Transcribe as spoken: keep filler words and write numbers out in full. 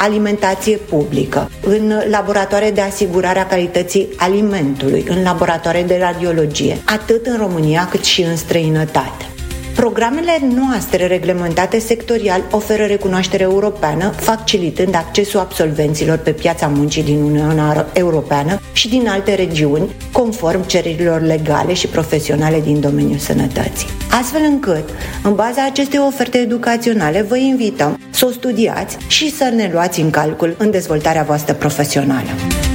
alimentație publică, în laboratoare de asigurare a calității alimentului, în laboratoare de radiologie, atât în România cât și în străinătate. Programele noastre reglementate sectorial oferă recunoaștere europeană, facilitând accesul absolvenților pe piața muncii din Uniunea Europeană și din alte regiuni, conform cererilor legale și profesionale din domeniul sănătății. Astfel încât, în baza acestei oferte educaționale, vă invităm să o studiați și să ne luați în calcul în dezvoltarea voastră profesională.